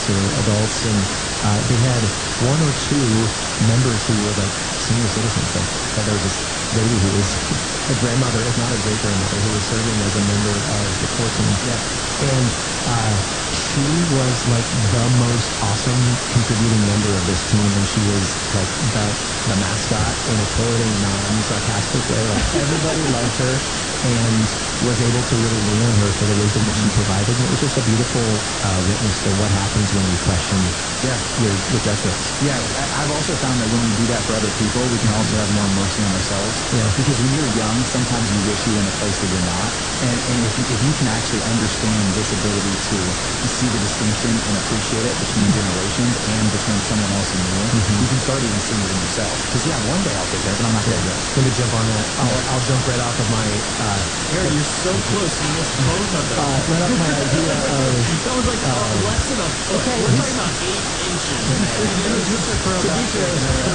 or adults, and they had one or two members who were like senior citizens. There was this lady who was a grandmother, if not a great grandmother, who was serving as a member of the core team. Yeah. And she was like the most awesome contributing member of this team, and she was like the mascot in a totally non-sarcastic way. Like everybody loved her and was able to really lean on her for the wisdom that she provided. And it was just a beautiful witness to what happens when you question your judgments. Yeah, I've also found that when we do that for other people, we can also have more mercy on ourselves. Yeah. Because when you're young, sometimes you wish you were in a place that you're not. And if you can actually understand this ability to see the distinction and appreciate it between generations and between someone else and you, you can start even seeing it in yourself. Because one day I'll get there, but I'm not there yet. Let me jump on that. I'll jump right off of my... Aaron, you're so close. You missed both of them. Right off my idea of... That was like less than a foot. Okay, we're talking about 8 inches. To be fair,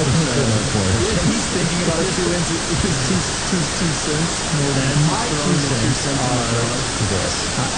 He's thinking about his 2 inches, his two cents more than my 2 cents are this.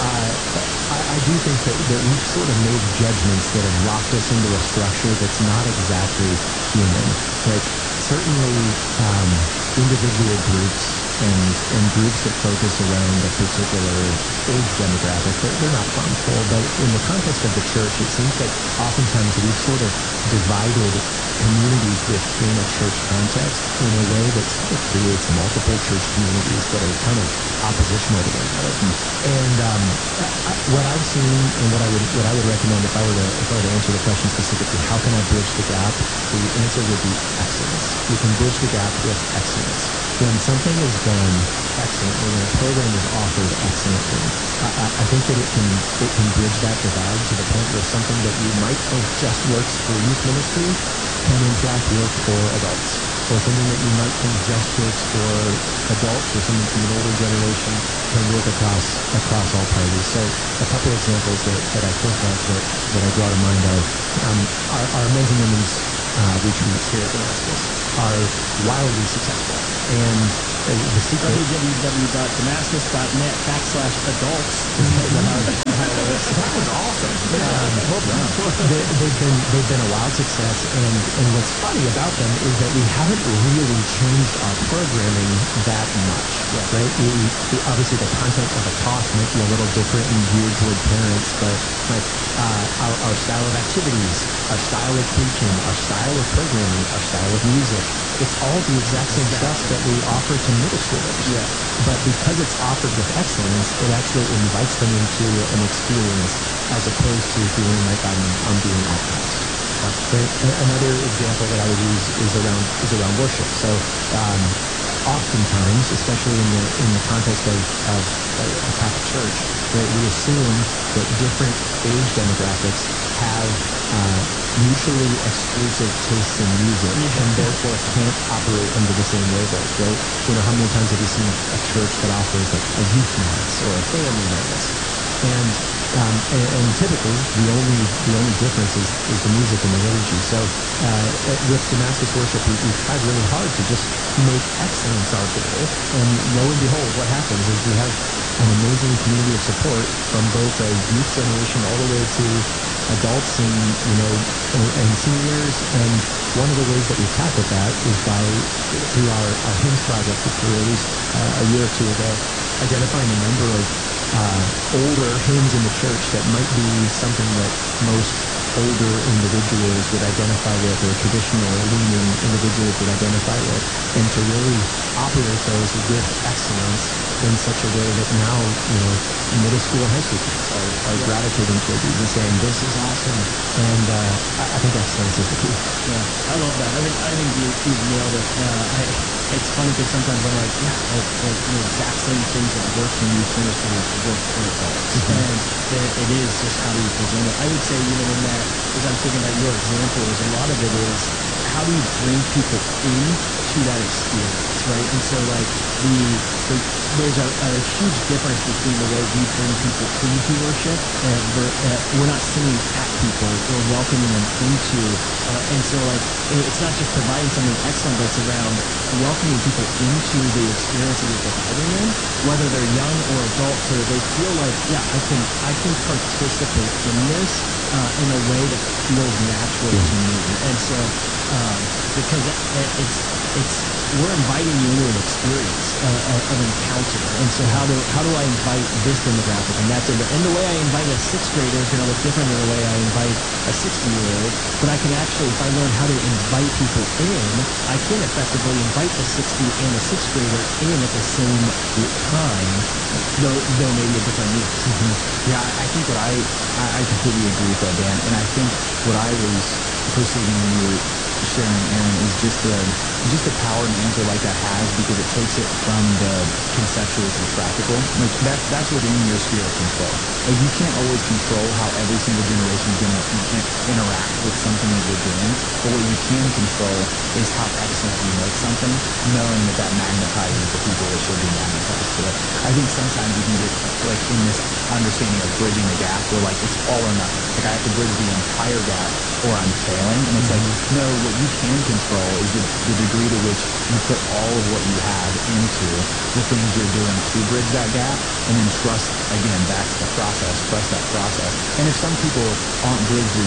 I do think that we've sort of made judgments that have locked us into a structure that's not exactly human. Like, certainly individual groups and groups that focus around a particular age demographic, they're not harmful, but in the context of the church, it seems like oftentimes we've sort of divided communities within a church context in a way that sort of creates multiple church communities that are kind of oppositional to one another. And what I've seen and what I would recommend if I were to answer the question specifically, how can I bridge the gap? The answer would be excellence. You can bridge the gap with excellence. When something is done excellently, when a program is offered excellently, I think that it can bridge that divide to the point where something that you might think just works for youth ministry can in fact work for adults. Or something that you might think just works for adults or something from an older generation can work across all parties. So a couple examples that I think of that I draw to mind are our men's and women's retreats here at Damascus are wildly successful. And the secret... www.damascus.net/adults. That was awesome. They've been a wild success, and what's funny about them is that we haven't really changed our programming that much, right? We obviously the content of a talk might be a little different and geared toward parents, but like our style of activities, our style of preaching, our style of programming, our style of music, it's all the exact same stuff that we offer to middle schoolers. Yeah. But because it's offered with excellence, it actually invites them into an experience as opposed to feeling like I'm being outcast. Right? Another example that I would use is around worship. So oftentimes, especially in the context of a Catholic church, right, we assume that different age demographics have mutually exclusive tastes in music and therefore can't operate under the same labels, right? You know, how many times have you seen a church that offers like a youth mass or a family mass? And typically the only difference is the music and the liturgy. So with Damascus Worship, we've tried really hard to just make excellence our goal. And lo and behold, what happens is we have an amazing community of support from both a youth generation all the way to adults and seniors. And one of the ways that we've tackled that is through our hymns project, which we released a year or two ago, identifying a number of older hymns in the church that might be something that most older individuals would identify with, or traditional leaning individuals would identify with, and to really operate those with excellence in such a way that now, middle school and high school kids are gravitating toward these and saying, this is awesome. And I think excellence is the key. Yeah, I love that. I think you've nailed it. It's funny because sometimes I'm like, the exact same things that work for youth ministry work for adults. And it is just how do you present it. I would say, in that, as I'm thinking about your examples, a lot of it is how do you bring people into that experience, right? And so there's a huge difference between the way we bring people into worship and we're not singing at people, we're welcoming them into, and so it's not just providing something excellent, but it's around welcoming people into the experience that we're providing them, whether they're young or adult, so that they feel like, I can participate in this, in a way that feels natural to me. And so, because it's we're inviting you into an experience, of encounter. And so how do I invite this demographic? And that's it. And the way I invite a sixth grader is going to look different than the way I invite a 60-year-old. But I can actually, if I learn how to invite people in, I can effectively invite the 60 and the sixth grader in at the same time, though maybe a different needs. Yeah, I think what I completely agree with that, Dan. And I think what I was perceiving when you were sharing, Aaron, is just the power an answer like that has, because it takes it from the conceptual to the practical. Like that's within your sphere of control. Like you can't always control how every single generation is going to interact with something that you're doing, but what you can control is how excellent you make something, knowing that magnetizes the people that should be magnetized to it. I think sometimes you can get like in this understanding of bridging the gap where like it's all or nothing. Like I have to bridge the entire gap or I'm failing. And it's like, no, what you can control is the degree to which you put all of what you have into the things you're doing to bridge that gap, and then trust, again, back to the process, trust that process. And if some people aren't bridging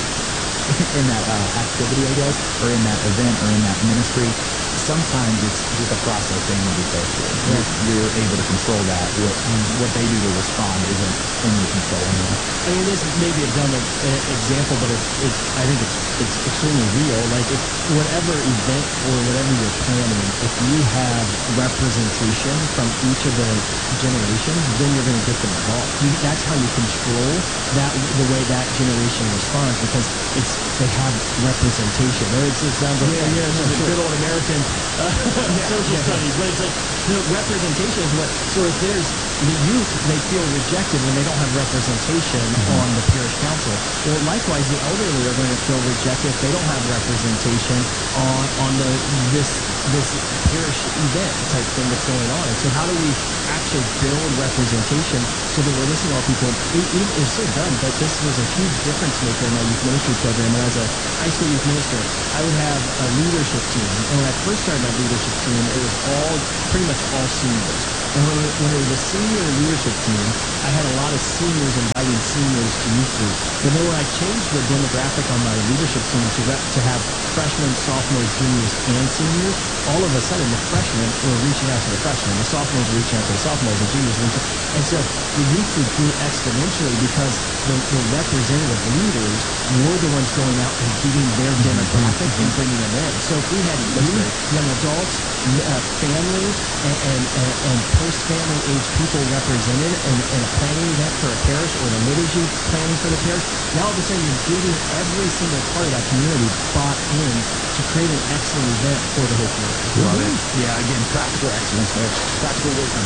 in that activity, I guess, or in that event or in that ministry, sometimes it's just a process they need to go through. You're able to control that. What they do to respond isn't in your control anymore. I mean, this may be a dumb example, but I think it's extremely real. Like, if whatever event or whatever you're planning, if you have representation from each of the generations, then you're going to get them involved. That's how you control the way that generation responds, because they have representation. It sounds like good old American social studies, but it's like the representation is what. So if there's the youth, they feel rejected when they don't have representation on the parish council. Well, likewise, the elderly are going to feel rejected if they don't have representation on this parish event type thing that's going on. And so how do we actually build representation so that we're listening to all people? It's so dumb, but this was a huge difference maker in my youth ministry program. When I was a high school youth minister, I would have a leadership team. And when I first started my leadership team, it was pretty much all seniors. And when it was a senior leadership team, I had a lot of seniors inviting seniors to youth group. But then when I changed the demographic on my leadership team to have freshmen, sophomores, juniors, and seniors, all of a sudden the freshmen were reaching out to the freshmen, the sophomores were reaching out to the sophomores, the juniors were reaching. And so the youth group grew exponentially because the representative leaders were the ones going out and getting their demographic and bringing them in. So if we had youth, young adults, family, and post-family age people represented in a planning event for a parish, or the liturgy planning for the parish, now all of a sudden you're getting every single part of that community bought in to create an excellent event for the whole community. Love it. Yeah, again, practical excellence there. Practical wisdom.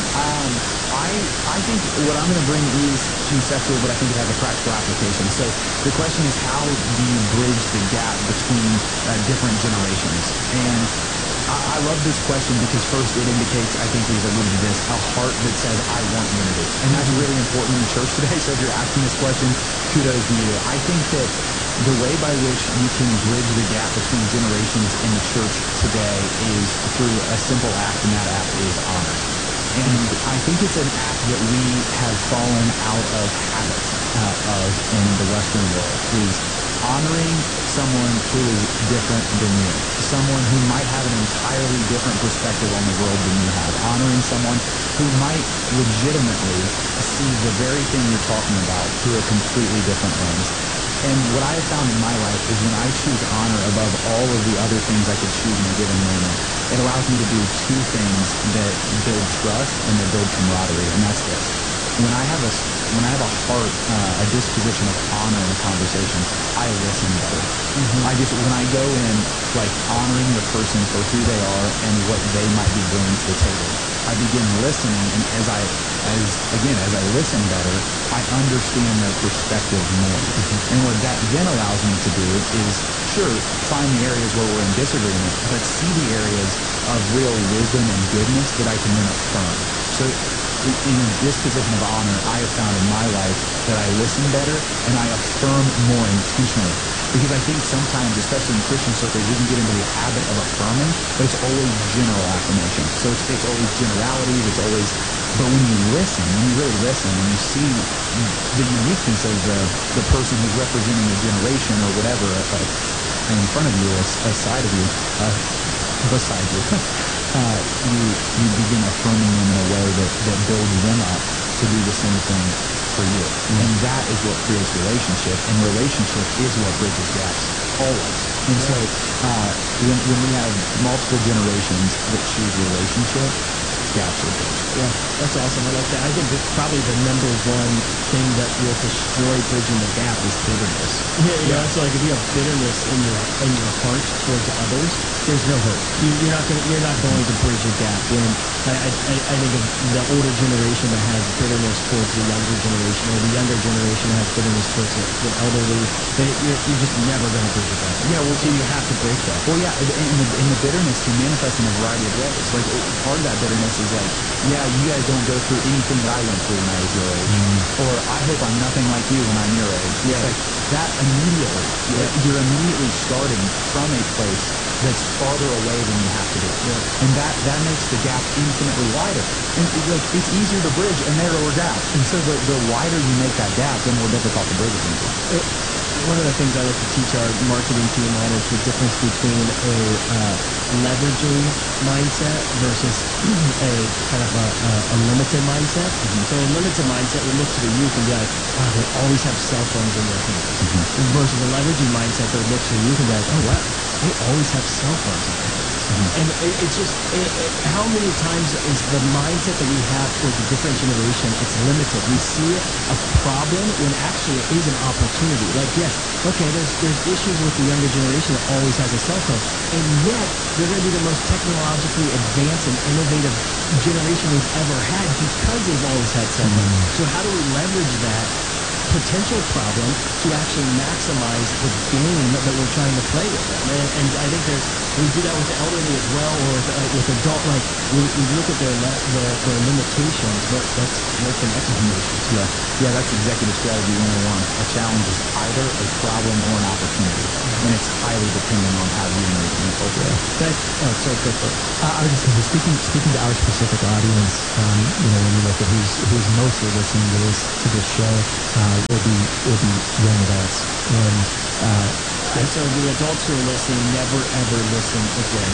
I think what I'm going to bring is conceptual, but I think it has a practical application. So the question is, how do you bridge the gap between different generations? And I love this question because first it indicates, I think we've alluded to this, a heart that says, I want unity. And that's really important in the church today. So if you're asking this question, kudos to you. I think that the way by which you can bridge the gap between generations in the church today is through a simple act, and that act is honor. And I think it's an act that we have fallen out of habit of in the Western world, is honoring someone who is different than you, someone who might have an entirely different perspective on the world than you have, honoring someone who might legitimately see the very thing you're talking about through a completely different lens. And what I have found in my life is when I choose honor above all of the other things I could choose in a given moment, it allows me to do two things that build trust and that build camaraderie, and that's this. When I have a heart, a disposition of honor in a conversation, I listen better. When I go in, like, honoring the person for who they are and what they might be bringing to the table, I begin listening, and as I listen better, I understand their perspective more. And what that then allows me to do is, sure, find the areas where we're in disagreement, but see the areas of real wisdom and goodness that I can then affirm. So in this position of honor, I have found in my life that I listen better and I affirm more intentionally. Because I think sometimes, especially in Christian circles, we can get into the habit of affirming, but it's always general affirmation. So it's always generalities, it's always, but when you listen, when you really listen and you see the uniqueness of the person who's representing a generation or whatever in front of you, a side of you, beside you, you begin affirming them in a way that builds them up to do the same thing for you. And that is what creates relationship, and relationship is what bridges gaps, always. And so when we have multiple generations that choose relationship, gaps are bridged. Yeah, that's awesome. I like that. I think that's probably the number one thing that will destroy bridging the gap is bitterness. Yeah. So like if you have bitterness in your heart towards others, there's no hope. You're not going to bridge a gap. When I think of the older generation that has bitterness towards the younger generation, or the younger generation that has bitterness towards the elderly, you're just never going to bridge a gap. Yeah, well, so you have to break that. Well, yeah, and the bitterness can manifest in a variety of ways. Like part of that bitterness is like, yeah, you guys don't go through anything that I went through when I was your age, or I hope I'm nothing like you when I'm your age. Yeah. It's like that immediately. Yeah. You're immediately starting from a place that's farther away than you have to be. Yeah. And that makes the gap infinitely wider. And it's easier to bridge a narrower gap. And so the wider you make that gap, the more difficult to bridge it into. One of the things I like to teach our marketing team on is the difference between a leveraging mindset versus a kind of a limited mindset. So a limited mindset would look to the youth and be like, wow, they always have cell phones in their hands. Versus a leveraging mindset that would look to the youth and be like, oh wow, they always have cell phones in their hands. And it's just, how many times is the mindset that we have towards a different generation, it's limited. We see a problem when actually it is an opportunity. Like, yes, okay, there's issues with the younger generation that always has a cell phone, and yet they're going to be the most technologically advanced and innovative generation we've ever had because they've always had cell phones. So how do we leverage that potential problem to actually maximize the game that we're trying to play with them? And I think we do that with the elderly as well, or with adult. Like we look at their limitations, but let's make them explanations. Yeah, that's executive strategy 101. A challenge is either a problem or an opportunity, and it's highly dependent on how you and your team approach it. So good. I was just going to say, speaking to our specific audience, when you look at who's mostly listening to this show, will be young adults, and so the adults who are listening, never ever listen again.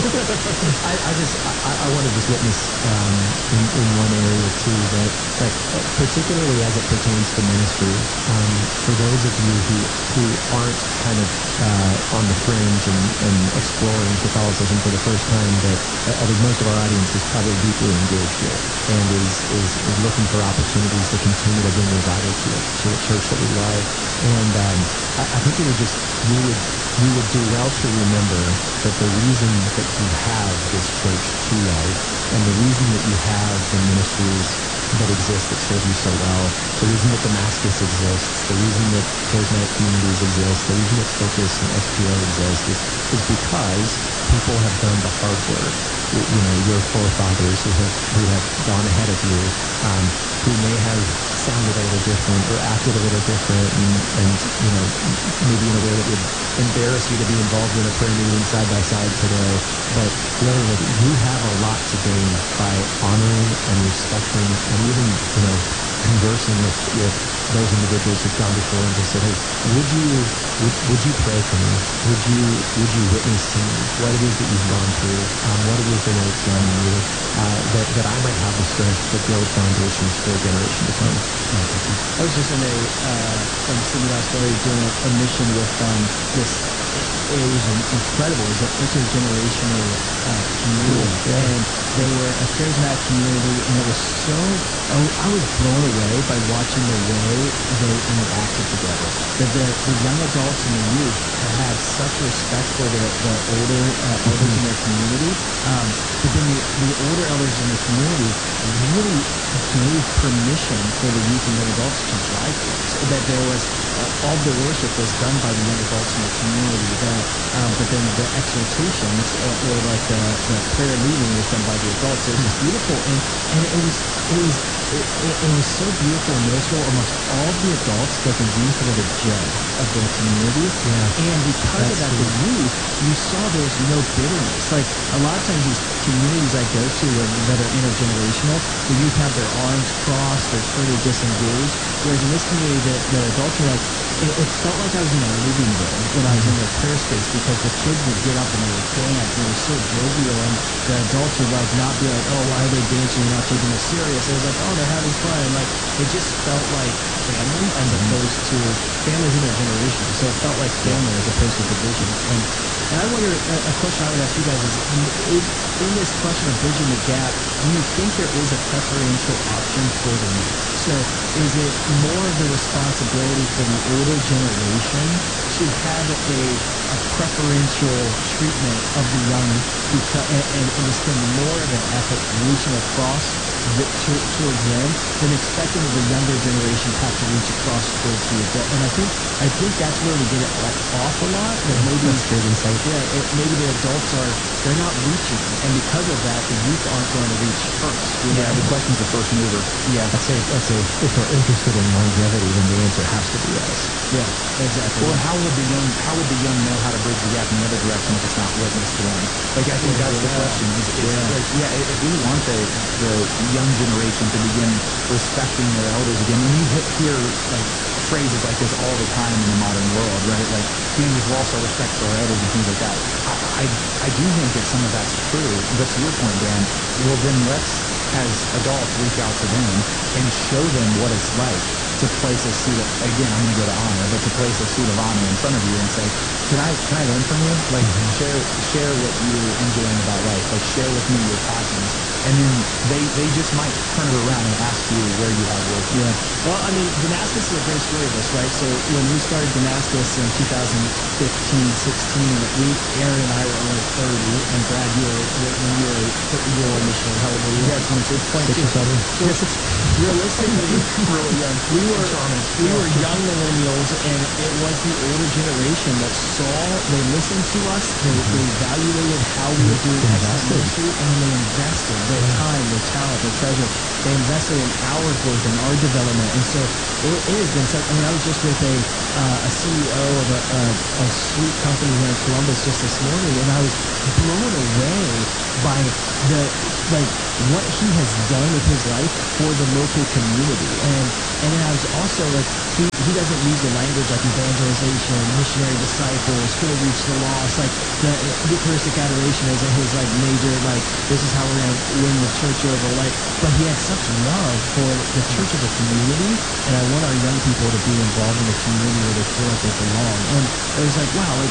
I want to just witness in one area too, that like particularly as it pertains to ministry, for those of you who aren't kind of on the fringe and exploring Catholicism for the first time, but I think most of our audience is probably deeply engaged here and is looking for opportunities to continue to bring revival to a church that we love. And I think you would do well to remember that the reason that you have this church to love, and the reason that you have the ministries that exist that serve you so well, the reason that Damascus exists, the reason that charismatic communities exist, the reason that Focus and SPO exist is because people have done the hard work. Your forefathers who have gone ahead of you, who may have sounded a little different or acted a little different, and maybe in a way that would embarrass you to be involved in a prayer meeting side by side today. But really, you have a lot to gain by honoring and respecting and even conversing with those individuals who've gone before and just said, hey, would you pray for me? Would you witness to me what it is that you've gone through, what it is the Lord's done in you, that I might have the strength to build foundations for a generation to come. I was just in Sydney, Australia, doing a mission with this. It was incredible. It was an intergenerational community, and they were a charismatic community, and it was so. I was blown away by watching the way they interacted together. The young adults and the youth had such respect for the older elders in their community, but then the older elders in the community really gave permission for the youth and young adults to drive things. That there was all the worship was done by the young adults in the community. authority. But then the exhortations or like the prayer meeting was done by the adults. It was just beautiful, and it was so beautiful and noticeable amongst all of the adults that the youth were the gem of their community. Yeah. And because of that, the youth, you saw there was no bitterness. Like a lot of times these communities I go to that are intergenerational, the youth have their arms crossed, they're totally disengaged. Whereas in this community, the adults are like, it felt like I was in a living room when I was in their prayer space, because the kids would get up and they would dance and it was so jovial, and the adults would like not be like, oh, why are they dancing? You're not taking this serious. It was like, oh, they're having fun. And like it just felt like family as opposed to families intergenerational. So it felt like family as opposed to division. And I wonder, a question I would ask you guys is in this question of bridging the gap, do you think there is a preferential option for the youth? So is it more of the responsibility for the older generation to have a preferential treatment of the young, and to spend more of an effort reaching across towards them than expecting the younger generation to have to reach across towards the adult? And I think that's where we get it off a lot. That maybe That's great insight. maybe the adults they're not reaching, and because of that, the youth aren't going to reach first. Yeah, the question's the first mover. Yeah. Let's say if we're interested in longevity, then the answer has to be yes. Yeah, exactly. Or how would the young know how to bridge the gap in the other direction if it's not witnessed to them? Like, I think that's the question. Like, if we want the young generation to begin respecting their elders again, and you hear like phrases like this all the time in the modern world, right? Like, we lost our respect for our elders and things like that. I do think that some of that's true, but to your point, Dan, well then let's, as adults, reach out to them and show them what it's like to place a seat of, again, I'm going to go to honor, but to place a seat of honor in front of you and say, can I learn from you? Like, share what you're enjoying about life. Like, share with me your passions. And then they just might turn it around and ask you where you have wisdom. Yeah. Well, I mean, Damascus is a great story of this, right? So when we started Damascus in 2015, 16, Aaron and I were only 30, and Brad, you were a missionary. How old were you? Yeah, 22. 6 or 7. So realistically, Really young. we were young millennials, and it was the older generation that they listened to us, they evaluated how we were doing excellent ministry, and then they invested their time, their talent, their treasure. They invested in our growth and our development. And so it has been such, I mean, I was just with a CEO of a sweet company here in Columbus just this morning, and I was blown away by what he has done with his life for the local community. And then I was also like, he doesn't use the language like evangelization, missionary disciples, go reach the lost. Like the Eucharistic adoration isn't his like major, like this is how we're going to win the church over. Like, but he had such love for the church as a community, and I want our young people to be involved in the community where they feel like they belong. And it was like, wow,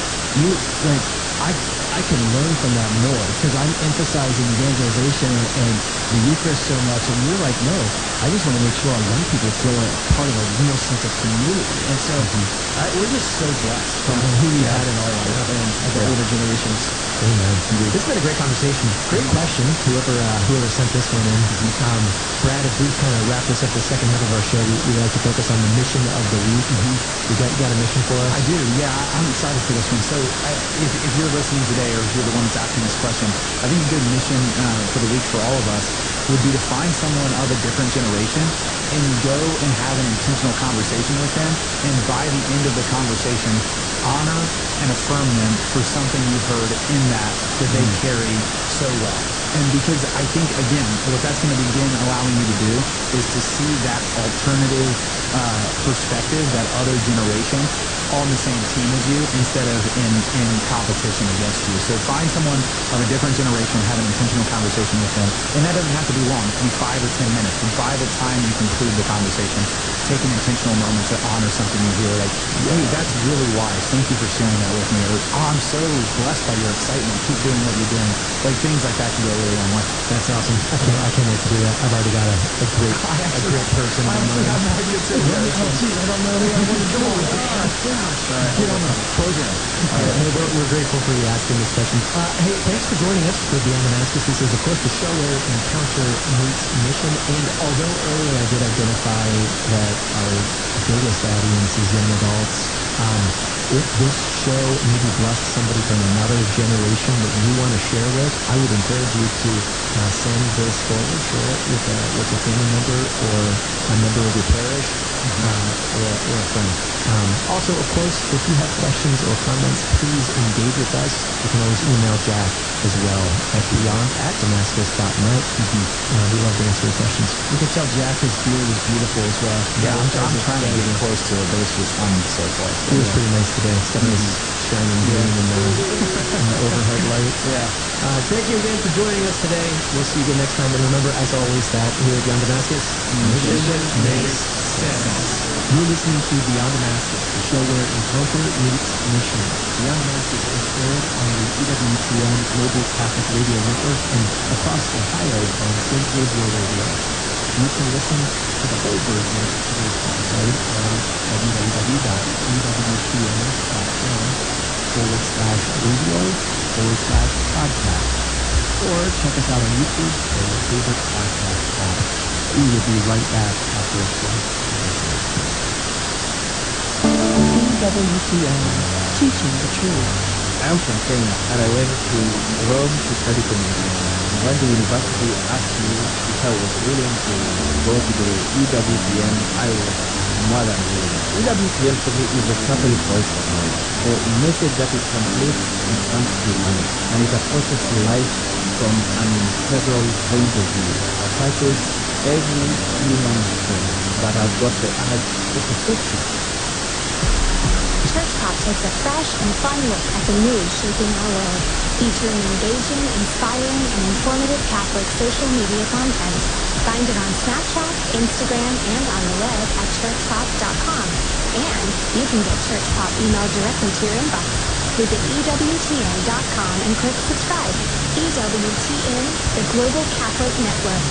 I can learn from that more, because I'm emphasizing evangelization and the Eucharist so much, and you're like, no, I just want to make sure our young people feel a part of a real sense of community. And so we're just so blessed from who we had in our life and the older generations. Amen. This has been a great conversation. Great question, whoever sent this one in. Brad, if we kind of wrap this up the second half of our show, we like to focus on the mission of the week. You got a mission for us? I do, yeah. I'm excited for this one. So if you're listening today, or if you're the one that's asking this question, I think a good mission for the week for all of us would be to find someone of a different generation and go and have an intentional conversation with them, and by the end of the conversation, honor and affirm them for something you've heard in that they carry so well. And because I think, again, what that's going to begin allowing you to do is to see that alternative perspective, that other generation, on the same team as you instead of in competition against you. So find someone of a different generation, have an intentional conversation with them. And that doesn't have to be long. It can be 5 or 10 minutes. And by the time you conclude the conversation, take an intentional moment to honor something you hear. Like, hey, that's really wise. Thank you for sharing that with me. Or, oh, I'm so blessed by your excitement. Keep doing what you're doing. Like, things like that can go a really long way. That's awesome. I can't wait to do that. I've already got a great person in mind. I have no idea too. Oh, geez, I don't know who I want to go with. Get on the program. We're grateful for you asking this question. Hey, thanks for joining us for Beyond Damascus. This is, of course, the show where encounter meets mission. And although earlier I did identify that our biggest audience is young adults, if this show maybe blessed somebody from another generation that you want to share with, I would encourage you to send this forward, share it with a family member or a member of your parish or a friend. Also, of course, if you have questions or comments, please engage with us. You can always email Jack as well at beyond@damascus.net. We love to answer your questions. You can tell Jack his beard is beautiful as well. Yeah, I'm trying to get close to it, but it's just fun so far. It was pretty nice today. It's got a nice shining green in the overhead light. Yeah. Thank you again for joining us today. We'll see you again next time. And remember, as always, that here at Beyond Damascus, Mission makes sense. You're listening to Beyond Damascus, the show where encounter meets mission. Beyond Damascus is aired on the EWTN Global Catholic Radio Network and across Ohio on St. Gabriel Radio. You can listen to the whole version of today's episode on www.ewtn.com/radio/podcast. Or check us out on YouTube or your favorite podcast app. We will be right back after a short commercial. EWTN, teaching the truth. I'm from Kenya and I went to Rome to study communication. When the university asked me if I was willing to go to the EWTN, I was more than willing. EWTN for me is a Catholic voice of life. A message that is complete and comes to life, and it approaches life from an integral point of view. It touches every human soul that has got the urge to perfection. Church Pop takes a fresh and fun look at the news shaping our world, featuring engaging, inspiring, and informative Catholic social media content. Find it on Snapchat, Instagram, and on the web at churchpop.com. And you can get Church Pop emailed directly to your inbox. Visit EWTN.com and click subscribe. EWTN, the Global Catholic Network.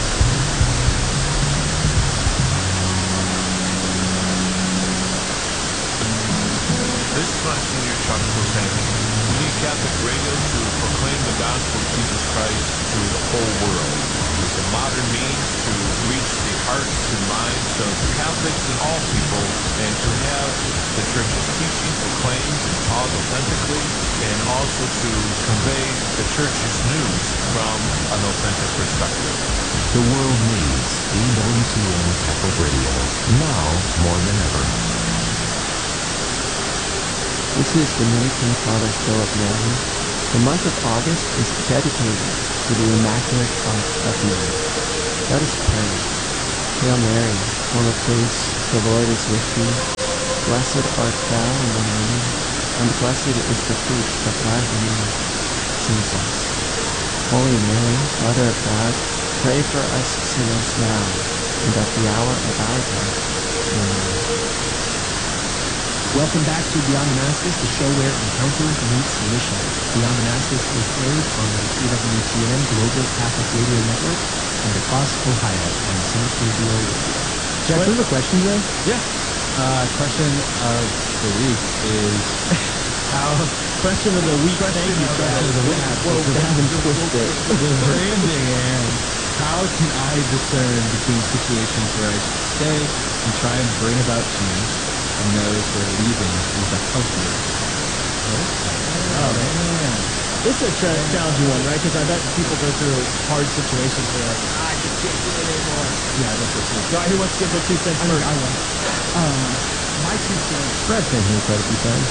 This is Monsignor Chuck Posani. We need Catholic radio to proclaim the gospel of Jesus Christ to the whole world. It's a modern means to reach the hearts and minds of Catholics and all people, and to have the Church's teaching proclaimed and taught authentically, and also to convey the Church's news from an authentic perspective. The world needs EWTN Catholic Radio, now more than ever. This is Dominican Father Philip Morgan. The month of August is dedicated to the Immaculate Heart of Mary. Let us pray. Hail Mary, full of grace, the Lord is with thee. Blessed art thou among women, and blessed is the fruit of thy womb, Jesus. Holy Mary, Mother of God, pray for us sinners now, and at the hour of our death. Amen. Welcome back to Beyond Damascus, the show where encounter meets mission. Beyond Damascus is aired on the EWTN Global Catholic Radio Network and across Ohio on St. Gabriel Radio. Jack, do you have a question today? Yeah. Question of the week is question of the week. Thank you. Question of the week. The branding and how can I discern between situations where I should stay and try and bring about change, and those where leaving is a healthier. Oh, man. This is a challenging one, right? Because I bet people go through hard situations where they're like, I just can't do it anymore. Yeah, that's what it is. So who wants to give their 2 cents first? I want. My 2 cents. Fred's been here quite a few times.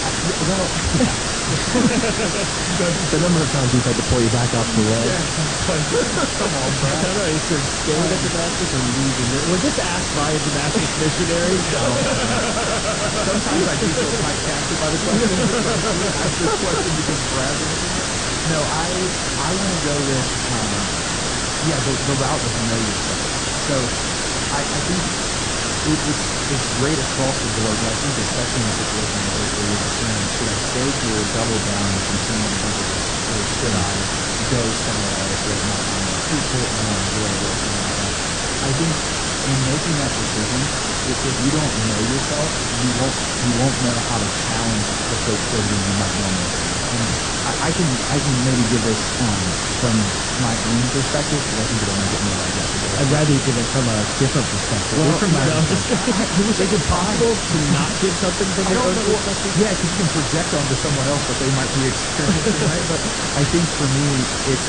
The number of times we've had to pull you back off the ledge. Come on, bro. I don't know, is there staying at Damascus or leaving? Was this asked by a Damascus missionary? No. Sometimes I do feel typecasted by the question. Ask this question because Brad's answering it. No, I want to go with the route of know yourself. So I think it's great across the board, but I think especially in a situation like this where you're discerning, should I stay here, double down, and continue to do this, or should I go somewhere else where it's not more fruitful and more enjoyable or something like that? I think in making that decision, if you don't know yourself, you won't know how to challenge the proclivity you might normally have. And I I can maybe give this from my own perspective because I think it'll make it more digestible. I'd rather you give it from a different perspective. Well, Different no, is it possible to not give something from your own perspective? Yeah, because you can project onto someone else what they might be experiencing, right? But I think for me, it's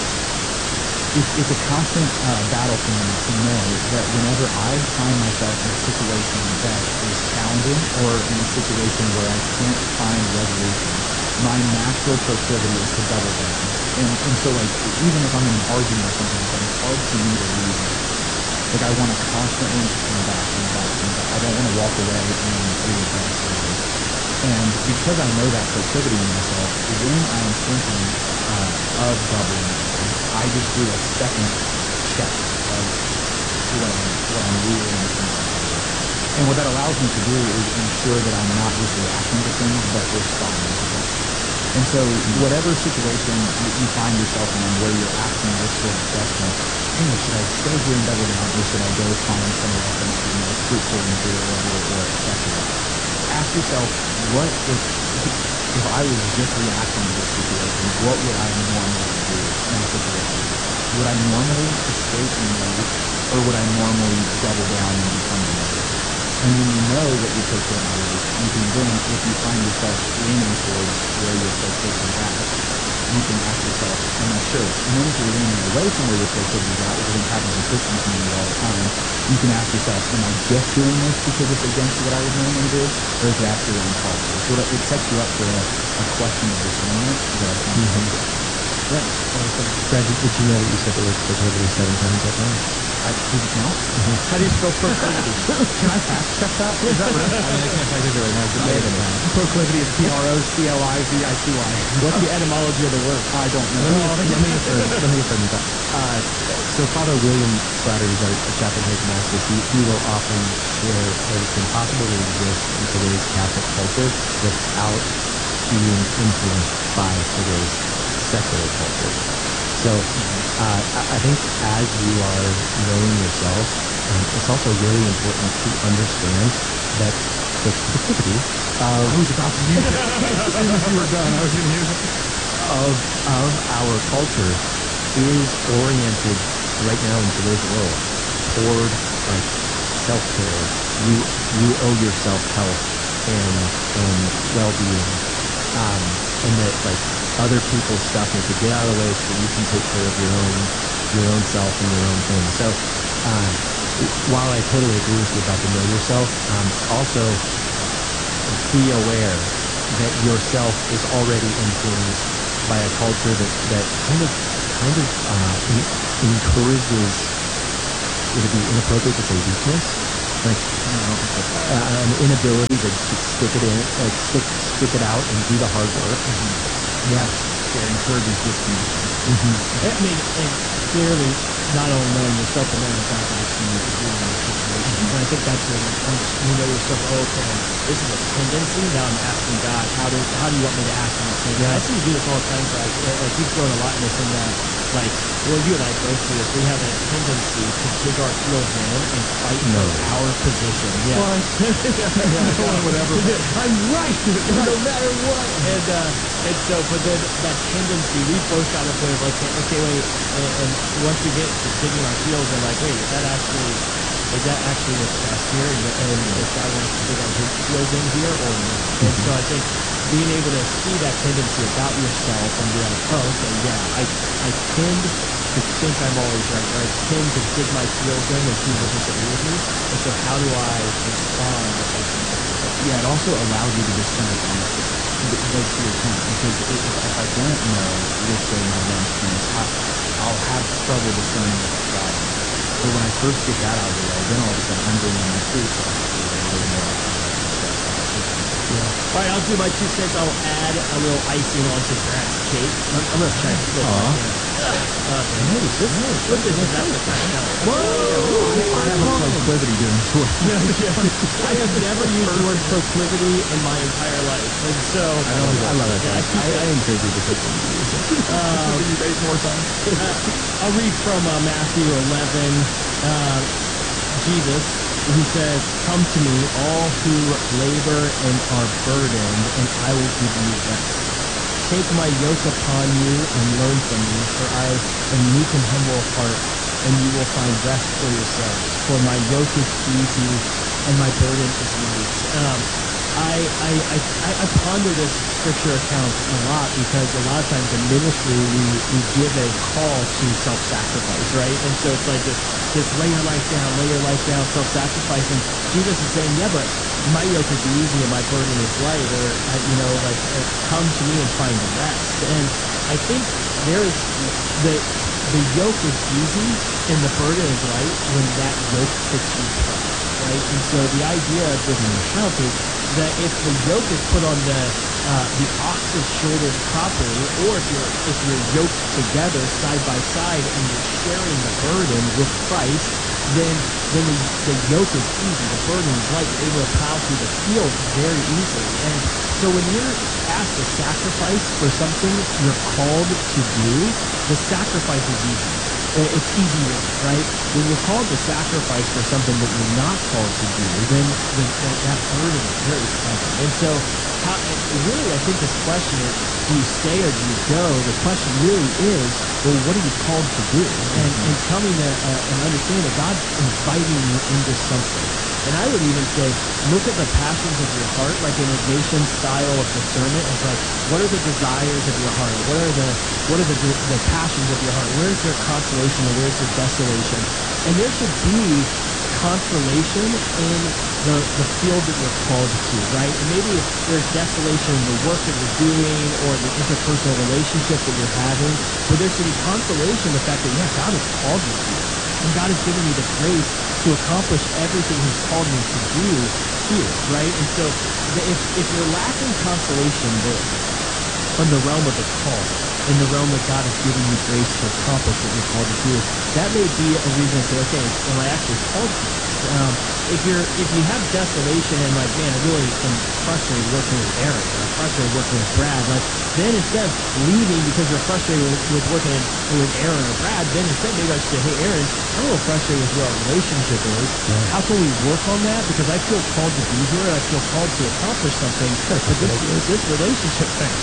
a constant battle for me to know that whenever I find myself in a situation that is challenging or in a situation where I can't find resolution, my natural proclivity is to double down. And so, like, even if I'm in an argument or something like that, it's hard for me to leave. Like, I want to constantly come back and back and back. I don't want to walk away and readdress those. And because I know that proclivity in myself, when I'm thinking of doubling down, I just do a second check of what I'm really intending to do. And what that allows me to do is ensure that I'm not just reacting to things, but responding to things. And so whatever situation you find yourself in where you're asking this sort of question, hey, should I stay here and double down, or should I go find somewhere else that might be more fruitful and durable or effective? Ask yourself, what if I was just reacting to this situation, what would I normally do in a situation? Would I normally escape and leave, or would I normally double down and become the negative? And when you know what your proclivity is, you can then, if you find yourself leaning towards where your proclivity is at, you can ask yourself, am I sure? And then if you're leaning away from where your proclivity is at, which I think happens in Christian community all the time, you can ask yourself, am I just doing this because it's against what I would normally do, or is it actually what I'm called to? So it sets you up for a question of discernment that I think is important. Right. Brad, did you know that you said the word proclivity 7 times that time? Did you count? How do you spell proclivity? Can I fact check that? Is that right? I mean, I can't fact check it right now. Proclivity is Proclivity. What's the etymology of the word? I don't know. Let me affirm that. So Father William Slattery, a chaplain here at Damascus, he will often share that it's impossible to exist in today's Catholic culture without being influenced by today's secular culture. So I think as you are knowing yourself, it's also really important to understand that the proclivity I was about to use it. As soon as you were done, I was going to use it. of our culture is oriented right now in today's world toward like self-care. You owe yourself health and well-being, and that like other people's stuff needs to get out of the way so you can take care of your own self and your own thing. So while I totally agree with you about the know yourself, also be aware that yourself is already influenced by a culture that kind of encourages, would it be inappropriate to say weakness? Like an inability to stick it in, like stick it out and do the hard work. Yeah, it encourages disconnection. I mean, and clearly, not only knowing yourself, but knowing what God's asking you to do in those situations. And I think that's when once you know yourself, oh, okay, this is a tendency. Now I'm asking God, how do you want me to act in this thing? Yeah. I see you do this all the time, Brad. Like you've grown a lot in this, in that, like, well, you and I both do this. We have a tendency to dig our heels in and fight for our position. Yeah. Whatever. I'm right, no matter what. And so, but then that tendency, we both got to the point of okay, wait. And once we get to digging our heels, and like, wait, is that actually what's best here? And if God wants to dig our heels in here or not? And so I think being able to see that tendency about yourself and be like, oh, okay, yeah, I tend to think I'm always right, or I tend to dig my heels in when people disagree with me. And so how do I respond with that tendency? Yeah, it also allows you to discern honesty. Like to your point, because if I don't know which way my lens points, I'll have trouble discerning if it's God. But when I first get that out of the way, then all of a sudden I'm bringing my true self to a little more All right, I'll do my 2 cents. I'll add a little icing onto Brad's cake. I'm going to try to flip it. Flip this is after Whoa! I have a proclivity to enjoy. I have never used the word proclivity in my entire life. And so I love it. I encourage you to take it. You've ate more time. I'll read from Matthew 11. Jesus, who says, "Come to me, all who labor and are burdened, and I will give you rest." Take my yoke upon you and learn from me, for I am meek and humble of heart, and you will find rest for yourselves. For my yoke is easy and my burden is light. I ponder this scripture account a lot because a lot of times in ministry we give a call to self-sacrifice, right? And so it's like this lay your life down, self-sacrifice. And Jesus is saying, yeah, but my yoke is easy and my burden is light, or, come to me and find rest. And I think there is the yoke is easy and the burden is light when that yoke fits you perfect, right? And so the idea of this account is that if the yoke is put on the ox's shoulders properly, or if you're yoked together side by side and you're sharing the burden with Christ, then the yoke is easy, the burden is light. You're able to plow through the field very easily. And so when you're asked to sacrifice for something you're called to do, the sacrifice is easy. It's easy work, right? When you're called to sacrifice for something that you're not called to do, then that burden is very heavy. And so, really, I think this question is, do you stay or do you go? The question really is, well, what are you called to do? And coming to and understand that God's inviting you into something. And I would even say, look at the passions of your heart, like an Ignatian style of discernment. It's like, what are the desires of your heart? What are the passions of your heart? Where's your consolation and where's your desolation? And there should be consolation in the field that you're called to, right? And maybe there's desolation in the work that you're doing or the interpersonal relationship that you're having, but there should be consolation in the fact that, yeah, God has called me here. And God has given me the grace to accomplish everything He's called me to do here, right? And so if you're lacking consolation there, in the realm of the call, in the realm that God has given you grace to accomplish what you're called to do, that may be a reason to say, okay, am I actually called to this? If you have desolation and like, man, I really am frustrated working with Aaron, or I'm frustrated working with Brad, like, then instead of leaving because you're frustrated with working with Aaron or Brad, then instead maybe I should say, hey, Aaron, I'm a little frustrated with where our relationship is. Yeah. How can we work on that? Because I feel called to be here and I feel called to accomplish something, but this relationship thing.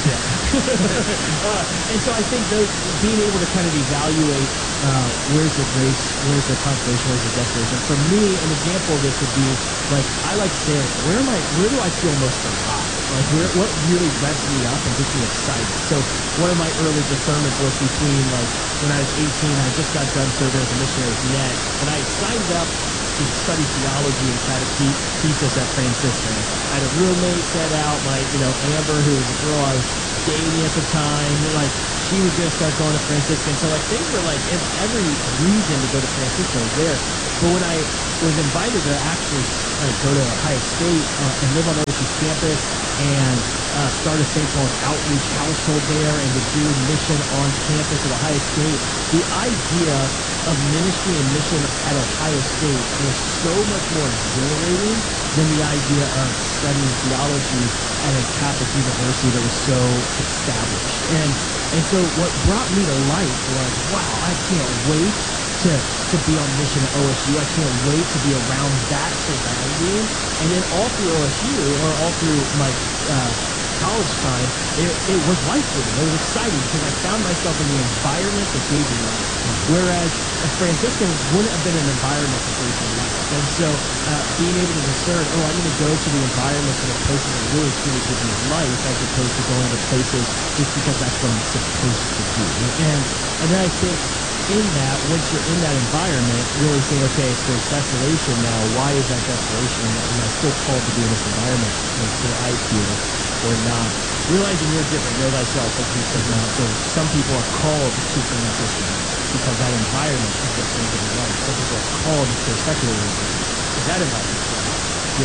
Yeah. And so I think being able to kind of evaluate where's the grace, where's the consolation, where's the desolation. For me, an example of this would be, like, I like to say, like, where do I feel most alive? Like, what really revs me up and gets me excited? So one of my early discernments was between, like, when I was 18, I just got done serving as a missionary with NET, and I signed up to study theology and catechesis at Franciscan. I had a roommate set out, Amber, who was a girl I was dating at the time, like, she was going to start going to Franciscan. So, like, things were, like, every reason to go to Franciscan was there. But when I was invited to actually go to Ohio State and live on OSU's campus and start a St. Paul's outreach household there and to do mission on campus at Ohio State, the idea of ministry and mission at Ohio State was so much more exhilarating than the idea of studying theology at a Catholic university that was so established. And so what brought me to life was, wow, I can't wait to be on mission at OSU. I can't wait to be around that surrounding. And then all through OSU, or all through my college time, it was life-giving. It was exciting because I found myself in the environment that gave me life. Whereas a Franciscan wouldn't have been an environment that gave me life. And so being able to discern, I'm going to go to the environments and the places that really truly give me life, as opposed to going to places just because that's what I'm supposed to do. And then I think in that, once you're in that environment, really saying, okay, if there's desolation now, why is that desolation? Am I still called to be in this environment? Do I feel or not? Realizing you're different, know thyself, as we said now. So some people are called to Franciscan because that environment is what brings them life. Some people are called to secular religion because that environment is life.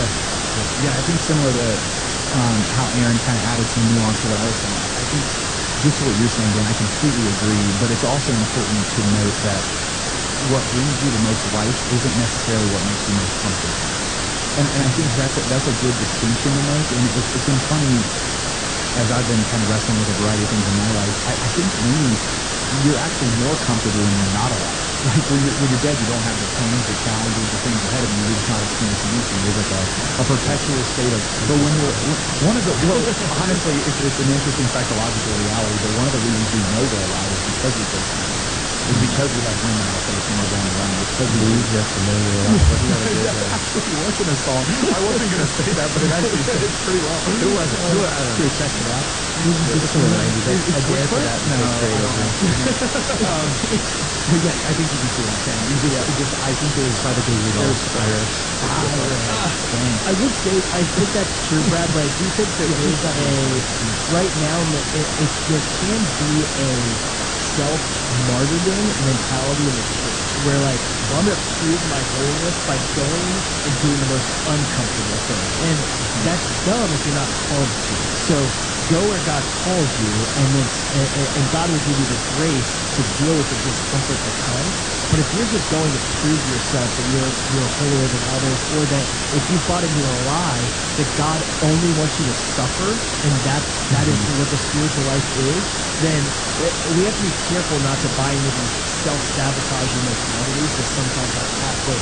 Yeah, I think similar to how Aaron kind of added some nuance to what I was saying. I think just what you're saying, Dan, I completely agree, but it's also important to note that what brings you the most life isn't necessarily what makes you most comfortable. And I think that's a good distinction to make, and it's been funny as I've been kind of wrestling with a variety of things in my life. I think maybe you're actually more comfortable when you're not alive. like when you're dead, you don't have the pains, the challenges, the things ahead of you. You're just not experiencing anything. There's like a perpetual state of. But when you're one of the well, honestly, it's an interesting psychological reality. But one of the reasons we know we're alive is because we face pain. It's because we have wind in our face when we're going around. It's because we Believe just to know you're alive. Wasn't that a good that actually wasn't a song. I wasn't going to say that, but it actually fits pretty well. Who was it? Who, I don't Should we know. check it out? This is from the 90s. I dance to that in No, fifth grade. I don't But yeah, I think you can see what I'm saying. I think there's By the Gay Rudolph. Iris. Dang. I would say I think that's true, Brad, but I do think there is a right now there can be a self-martyrdom mentality in the church where like, well, I'm going to prove my holiness by going and doing the most uncomfortable thing. And that's dumb if you're not called to. So go where God calls you, and then and God will give you the grace to deal with the discomfort that comes. But if you're just going to prove yourself that you're holier than others, or that if you bought into a lie that God only wants you to suffer, and that is what the spiritual life is, then we have to be careful not to buy into these self-sabotaging mentalities that sometimes our Catholic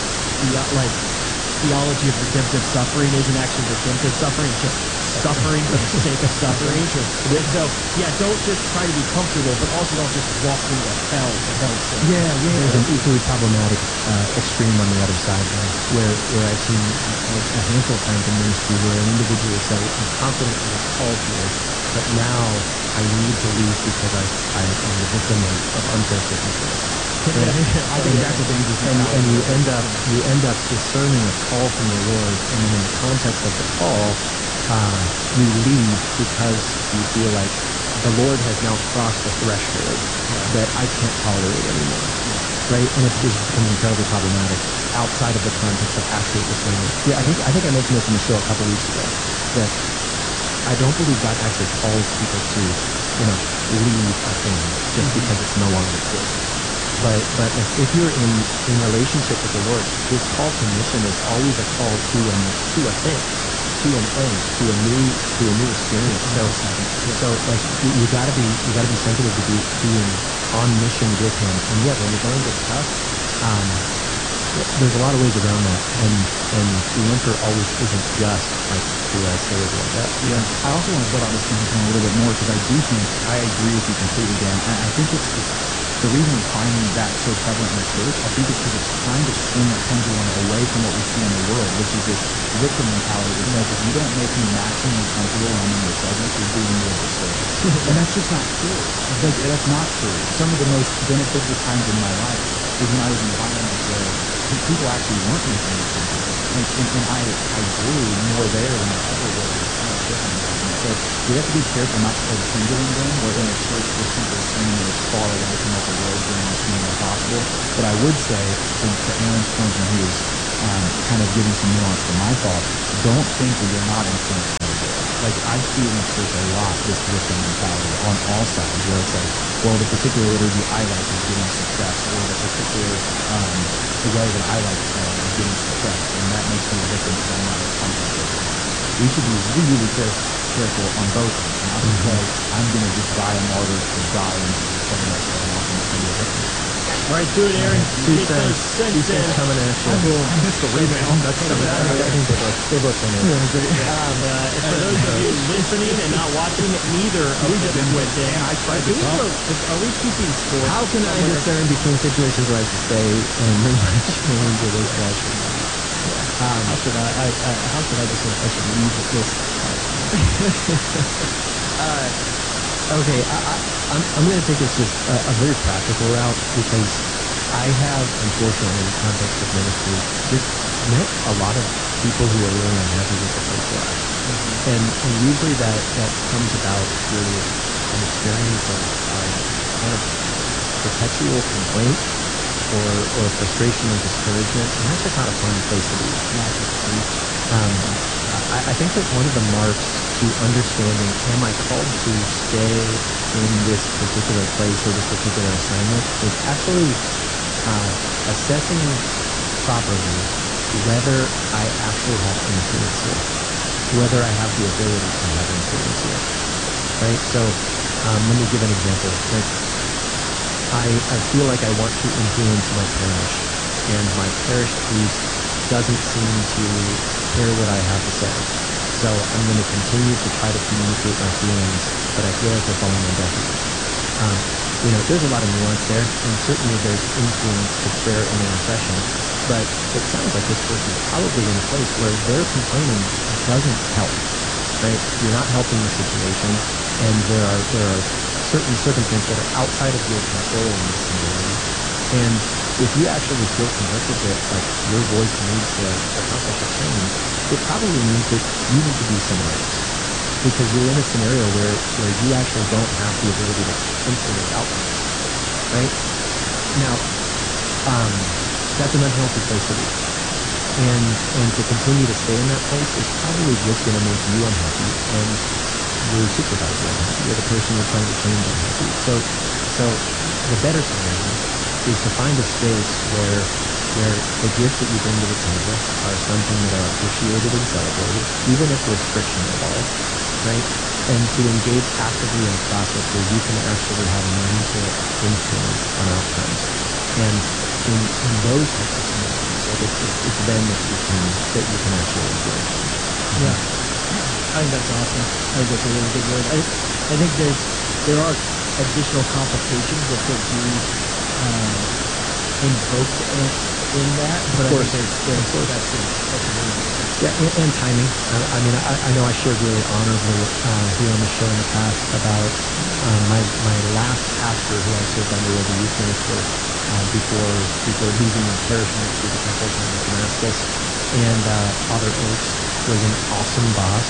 theology of redemptive suffering isn't actually redemptive suffering, it's just suffering for the sake of suffering. So, yeah, don't just try to be comfortable, but also don't just walk into hell for hell's sake. There's an equally problematic extreme on the other side, though, where I've seen a handful of times in ministry where an individual will say, I'm confident I was called here, but now I need to leave because I am the victim of unfair circumstances. I think that's a dangerous And you end up discerning a call from the Lord, and then in the context of the call, you leave because you feel like the Lord has now crossed the threshold that I can't tolerate anymore. Right? And it just becomes incredibly problematic outside of the context of actual discernment. Yeah, I think I mentioned this in the show a couple weeks ago, that I don't believe God actually calls people to, leave a thing just because it's no longer good. But if you're in relationship with the Lord, His call to mission is always a call to a thing, to an end, to a new experience. So like you gotta be sensitive to being on mission with Him. And yeah, when you're going to tough, there's a lot of ways around that, and the answer always isn't just like, do I stay or do I go? Yeah, I also want to build on this point a little bit more because I do think I agree with you completely, Dan. I think it's the reason we find that so prevalent in the church. I think it's because it's trying to swing a pendulum away from what we see in the world, which is this victim mentality that says if you don't make me maximally comfortable when I'm in your presence, you're doing me a disservice. And that's just not true. Like that's not true. Some of the most beneficial times in my life is when I was in environments where people actually weren't making me comfortable. And I grew more there than I ever would in a different environment. So we have to be careful not to play the pendulum game where in a church we're simply swinging as far away from what the Lord's doing in the kingdom as possible. But I would say, to Aaron's point when he was kind of giving some nuance to my thought, don't think that you're not influenced by the world. Like I see in the church a lot this victim mentality on all sides where it's like, well, the particular liturgy I like is getting suppressed, or the particular the way that I like praying is getting suppressed, and that makes me a victim because I'm not as comfortable with it. We should be really careful on both ends, not to say I'm going to just die a martyr to die and just setting myself off and not going to be a victim. All right, do it, Aaron. Two Get those cents cents in. coming at you. I missed the rebound. That's so bad. I think they both came in. And for those of you listening and not watching, neither of them went in. I tried to Are talk. we keeping score? How can I discern between situations where I should stay and bring my change or those guys should leave? How should I discern if I should leave this? Okay, I'm going to take this just a very practical route because I have, unfortunately, in the context of ministry, just met a lot of people who are really unhappy with the place they're at. And usually that comes about through an experience of kind of perpetual complaint or frustration or discouragement, and that's just not a fun place to be. I think that one of the marks to understanding, am I called to stay in this particular place or this particular assignment, is actually assessing properly whether I actually have influence here, whether I have the ability to have influence here, right? So let me give an example. Like, I feel like I want to influence my parish, and my parish priest doesn't seem to care what I have to say. So I'm going to continue to try to communicate my feelings, but I feel like they're falling on deaf ears. There's a lot of nuance there, and certainly there's influence to prayer and intercession, but it sounds like this person's probably in a place where their complaining doesn't help, right? You're not helping the situation, and there are certain circumstances that are outside of your control in this scenario. And if you actually feel convicted that like your voice needs to accomplish a change, it probably means that you need to be somewhere else. Because you're in a scenario where you actually don't have the ability to influence outcomes, right? Now, that's an unhealthy place to be. And to continue to stay in that place is probably just going to make you unhappy and your supervisor unhappy, or the person you're trying to change unhappy. So the better scenario is to find a space where the gifts that you bring to the table are something that are appreciated and celebrated, even if there's friction involved, right? And to engage actively in a process where you can actually have meaningful influence on outcomes. And in those types of scenarios, like it's then that you can actually influence change. Yeah. I think that's awesome. I think that's a really good word. I think there are additional complications that could be invoked in that, but I think that's a really good thing. Yeah, and timing. I know I shared really honorably here on the show in the past about my last pastor who I served under as a youth minister before leaving parish ministry to consult in Damascus. And Father Oakes was an awesome boss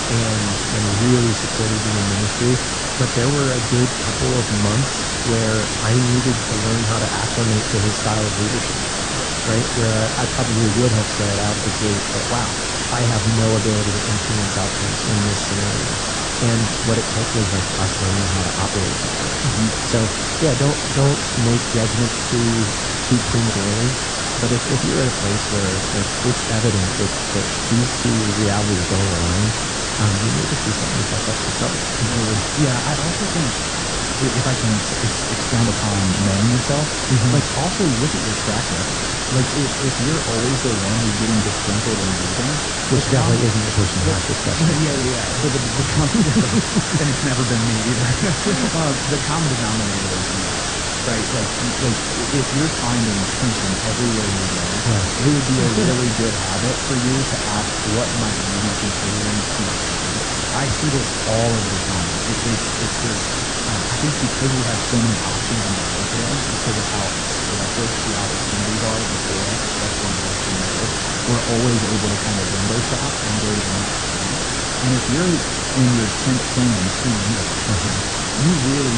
and really supported me in ministry. But there were a good couple of months where I needed to learn how to acclimate to his style of leadership, right? Where I probably would have said out of the gate that, wow, I have no ability to influence outcomes in this scenario. And what it took was like us learning how to operate together. Mm-hmm. So yeah, don't make judgments too prematurely. But if you're at a place where like, it's evident that these two realities don't align, you need to be setting yourself up for trouble. Yeah, I also think, if I can expound upon knowing yourself, like also look at your track record. Like if you're always the one who's getting disgruntled and leaving, which definitely isn't the person who asked this question. Yeah. But the common, and it's never been me either. The common denominator is you. Right, like if you're finding tension everywhere you go, it would be a really good habit for you to ask what might you be considering to change. I see this all of the time. It's this. I think because we have so many options in the world today, because of how selective the opportunities are before us, especially in Western world, we're always able to kind of window shop and go to the next thing. And if you're in your 10th thing in 2 years, you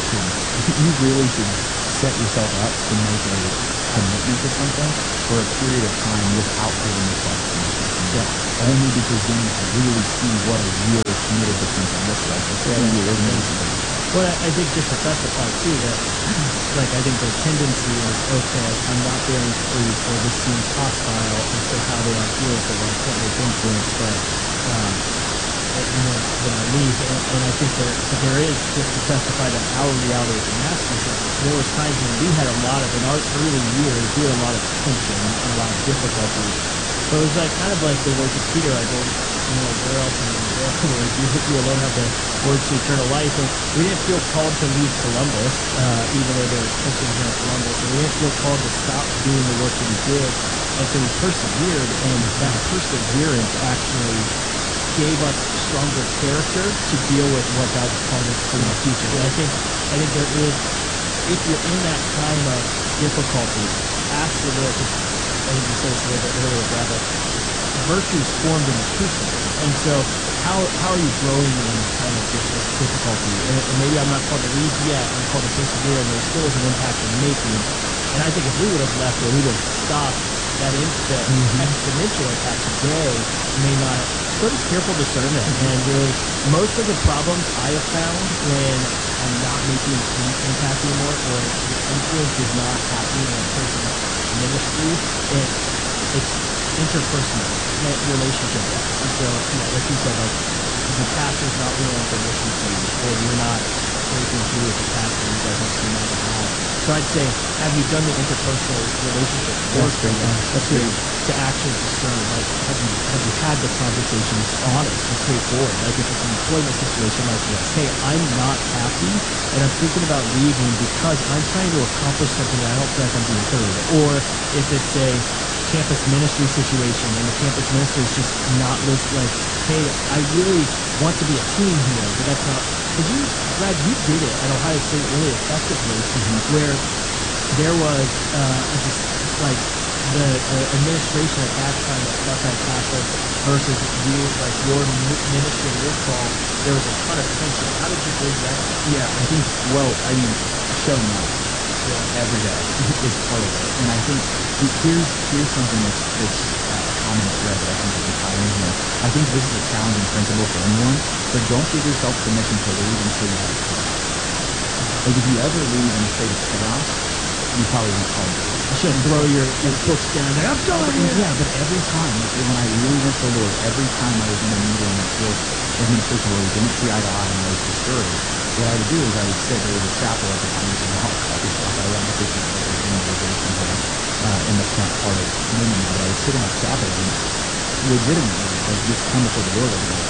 really should set yourself up to make a commitment to something for a period of time without giving yourself permission. Yeah. Only because then you can really see what a year committed to something looks like. It's 2 years, maybe. Well, I think just to specify too that, like, I think the tendency is, okay, I'm not bearing fruit, or this seems hostile, and so how do I deal with it? Well, I can't make influence, but and then I leave. And I think there is, just to testify that our reality at Damascus, there was times when we had a lot of, in our early years, we had a lot of tension and a lot of difficulties. But it was like kind of like the words of Peter, like, well, where else in the world you alone have the words to eternal life. And we didn't feel called to leave Columbus, even though there was tension here in Columbus. And we didn't feel called to stop doing the work that we did. And so we persevered, and that perseverance actually gave us stronger character to deal with what God was calling us to in the future. And I think there is, if you're in that time of difficulty, ask the Lord, because I think you said this a little bit earlier, Brad, like, virtue is formed in the crucible. And so how are you growing in this time of difficulty? And maybe I'm not called to leave yet, I'm called to persevere, and there still is an impact I'm making. And I think if we would have left, or we would have stopped, that exponential impact today may not. So just careful discernment. And really, most of the problems I have found when I'm not making impact anymore, or the influence is not happening in a person's ministry, it's interpersonal, relationship-wise. And so, like you said, like, the pastor's not willing to listen to you, or you're not breaking through with the pastor, you guys don't seem like to have So I'd say, have you done the interpersonal relationship work to actually discern? Like, have you had the conversations honest and straightforward? Like, if it's an employment situation, like, hey, I'm not happy, and I'm thinking about leaving because I'm trying to accomplish something that I don't feel like I'm being heard. Or if it's a campus ministry situation and the campus minister is just not listening, like, hey, I really want to be a team here, but that's not. Because Brad, you did it at Ohio State really effectively, where there was the administration at that time at Buckeye Catholic versus you, like your ministry and your call, there was a ton of tension. How did you bridge that? Yeah, I think, showing up every day is part of it. And I think here's something that's a common thread that I think we can tie in here. I think this is a challenging principle for anyone, but don't give yourself permission to leave until you have peace. Like, if you ever leave in a state of chaos, you probably won't call it. You shouldn't throw your books down there. I'm done. Yeah, but every time, like, when I really went to the Lord, every time I was in a meeting with administration where we didn't see eye to eye and I was discouraged, what I would do is I would sit. There was a chapel at the time, it was a coffee shop. I ran the business organization in the front part of Newman, but I would sit in that chapel and legitimately, like, just come before the Lord and go,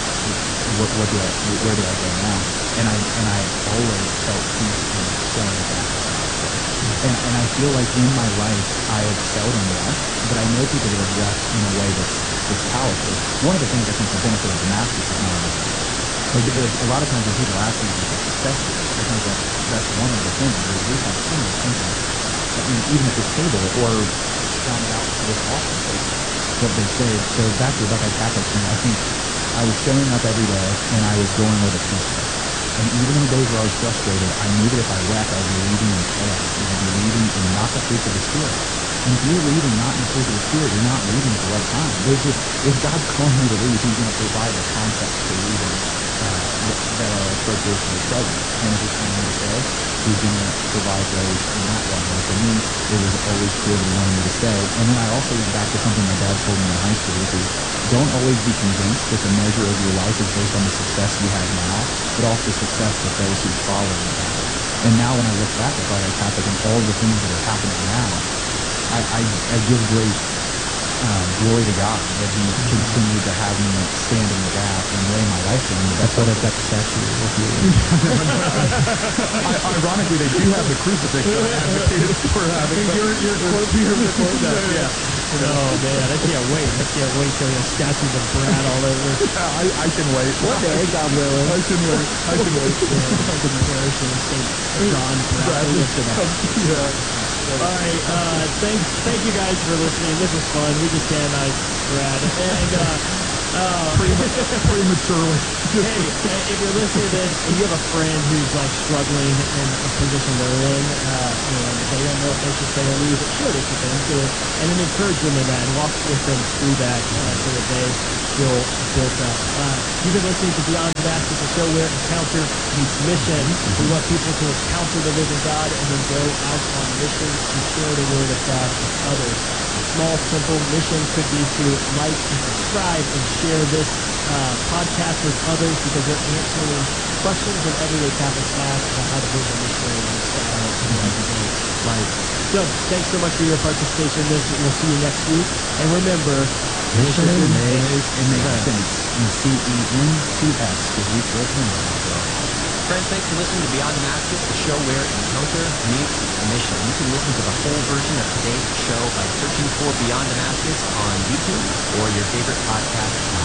where do I go now? And I always felt peace in showing back. And I feel like in my life I have seldom left, but I know people that have left in a way that's powerful. One of the things I think the benefit of Damascus is not like a lot of times when people ask me what the success is, I think that's one of the things is we have so many things. I mean, even at this table or down out to this office, like what they say. So back to the Buckeye Catholic thing, I think I was showing up every day and I was going where the peace was. And even in the days where I was frustrated, I knew that if I left, I'd be leaving in chaos, and I'd be leaving in not the fruits of the Spirit. And if you're leaving not in the fruits of the Spirit, you're not leaving at the right time. There's just, if God's calling you to leave, He's going to provide the context for leaving that are appropriate for your presence. And if He's calling you to stay, He's going to provide ways in that way. And for me, it was always clear that He wanted me to stay. And then I also went back to something my dad told me in high school, which is don't always be convinced that the measure of your life is based on the success you have now, but also success that those who follow you have. And now when I look back at Buckeye Catholic and all the things that are happening now, I give great glory to God that He continued to have me stand in the gap and lay my life down. That's why they've got the statue with you. Ironically, they do have the crucifix that I advocated for having. Your quote here before that. Yeah. Oh man, I can't wait. Till you have statues of Brad all over. I can wait. One day, God willing. I can wait. The parish of St. John Bradley. Yeah. All right, thank you guys for listening. This was fun. We just canonized Brad. And prematurely. Hey, if you're listening to this and you have a friend who's like struggling in a position they're in, and they don't know if they should stay or leave, share this with them too, and then encourage them in that and walk with them through that so that they feel built up. You've been listening to Beyond Damascus, a show where encounter meets mission. We want people to encounter the living God and then go out on mission to share the word of God with others. A small, simple mission could be to like and subscribe and share this podcast with others because they're answering questions that everyday Catholics have about how to live a missionary lifestyle in everyday life. So, thanks so much for your participation in this. We'll see you next week. And remember, mission makes sense. And CENCS is week 14. Friends, thanks for listening to Beyond Damascus, the show where encounter meets mission. You can listen to the whole version of today's show by searching for Beyond Damascus on YouTube or your favorite podcast app.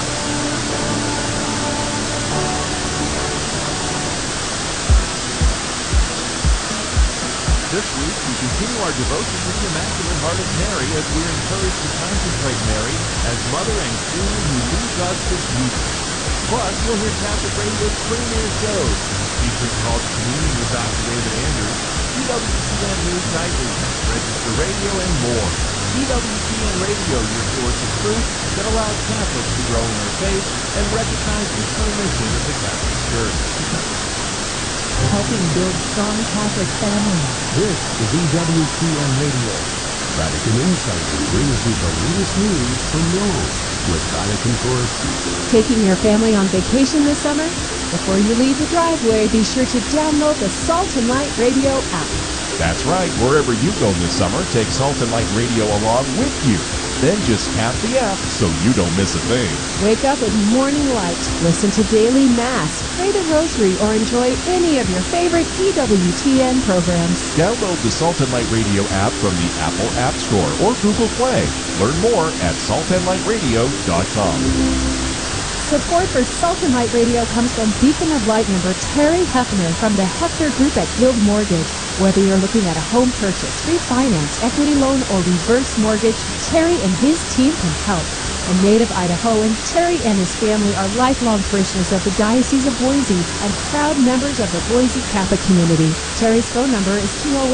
This week, we continue our devotion to the Immaculate Heart of Mary as we're encouraged to contemplate Mary as Mother and Queen who leads us to Jesus. Plus, you'll hear Catholic Radio's premier shows, featuring called Communion with Dr. David Andrews, EWTN News Nightly, Register Radio, and more. EWTN Radio, your source of truth that allows Catholics to grow in their faith and recognize the true mission of the Catholic Church. Helping build strong Catholic families. This is EWTN Radio. Vatican Insider brings you the latest news from Rome with Vatican correspondent. Taking your family on vacation this summer? Before you leave the driveway, be sure to download the Salt and Light Radio app. That's right. Wherever you go this summer, take Salt and Light Radio along with you. Then just tap the app so you don't miss a thing. Wake up with morning light, listen to Daily Mass, pray the Rosary, or enjoy any of your favorite EWTN programs. Download the Salt and Light Radio app from the Apple App Store or Google Play. Learn more at saltandlightradio.com. Support for Salt and Light Radio comes from Beacon of Light member Terry Hefner from the Hefner Group at Guild Mortgage. Whether you're looking at a home purchase, refinance, equity loan, or reverse mortgage, Terry and his team can help. A native Idahoan, Terry and his family are lifelong parishioners of the Diocese of Boise and proud members of the Boise Catholic community. Terry's phone number is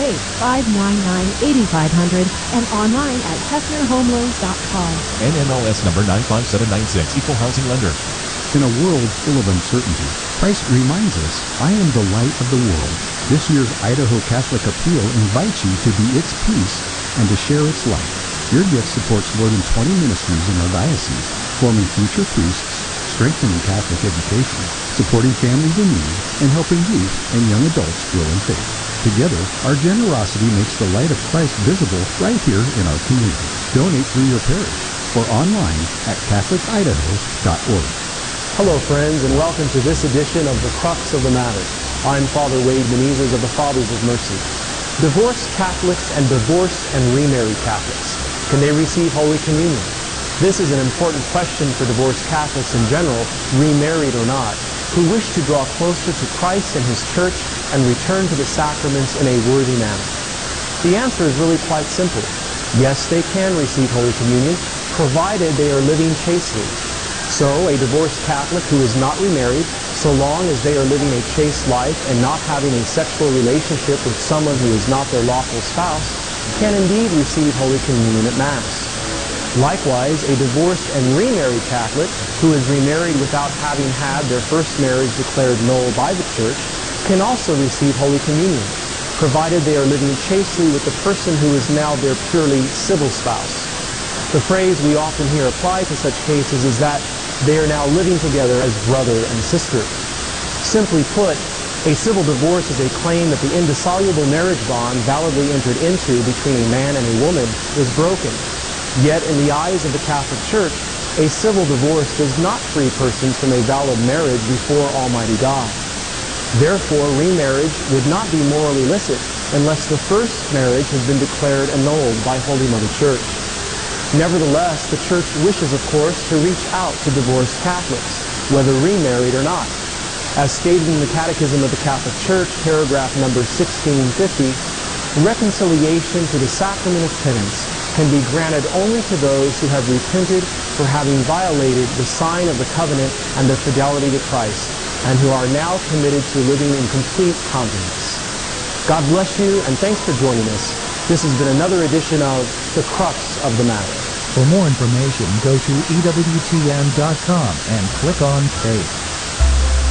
208-599-8500 and online at hefnerhomeloans.com. NMLS number 95796, Equal Housing Lender. In a world full of uncertainty, Christ reminds us, I am the light of the world. This year's Idaho Catholic Appeal invites you to be its peace and to share its light. Your gift supports more than 20 ministries in our diocese, forming future priests, strengthening Catholic education, supporting families in need, and helping youth and young adults grow in faith. Together, our generosity makes the light of Christ visible right here in our community. Donate through your parish or online at catholicidaho.org. Hello, friends, and welcome to this edition of The Crux of the Matter. I'm Father Wade Menezes of the Fathers of Mercy. Divorced Catholics and divorced and remarried Catholics. Can they receive Holy Communion? This is an important question for divorced Catholics in general, remarried or not, who wish to draw closer to Christ and His Church and return to the sacraments in a worthy manner. The answer is really quite simple. Yes, they can receive Holy Communion, provided they are living chastely. So, a divorced Catholic who is not remarried, so long as they are living a chaste life and not having a sexual relationship with someone who is not their lawful spouse, can indeed receive Holy Communion at Mass. Likewise, a divorced and remarried Catholic who is remarried without having had their first marriage declared null by the Church can also receive Holy Communion, provided they are living chastely with the person who is now their purely civil spouse. The phrase we often hear applied to such cases is that they are now living together as brother and sister. Simply put, a civil divorce is a claim that the indissoluble marriage bond validly entered into between a man and a woman is broken. Yet in the eyes of the Catholic Church, a civil divorce does not free persons from a valid marriage before Almighty God. Therefore, remarriage would not be morally licit unless the first marriage has been declared annulled by Holy Mother Church. Nevertheless, the Church wishes, of course, to reach out to divorced Catholics, whether remarried or not. As stated in the Catechism of the Catholic Church, paragraph number 1650, reconciliation to the sacrament of penance can be granted only to those who have repented for having violated the sign of the covenant and their fidelity to Christ, and who are now committed to living in complete continence. God bless you, and thanks for joining us. This has been another edition of The Crux of the Matter. For more information, go to EWTN.com and click on Faith.